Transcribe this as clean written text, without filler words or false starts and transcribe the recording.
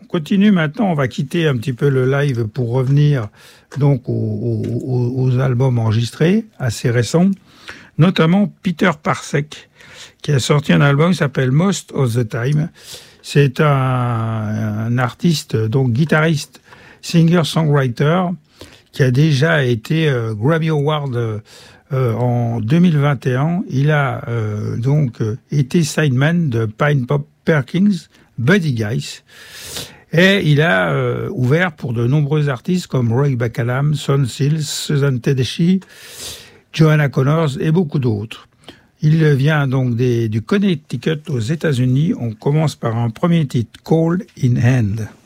continue maintenant. On va quitter un petit peu le live pour revenir donc aux albums enregistrés, assez récents, notamment Peter Parsek, qui a sorti un album qui s'appelle Most of the Time. C'est un artiste, donc guitariste, singer-songwriter, qui a déjà été Grammy Award en 2021. Il a donc été sideman de Pine Pop Perkins, Buddy Guys, et il a ouvert pour de nombreux artistes comme Roy Bacallum, Son Seals, Susan Tedeschi, Joanna Connors et beaucoup d'autres. Il vient donc du Connecticut aux États-Unis. On commence par un premier titre, Cold in Hand.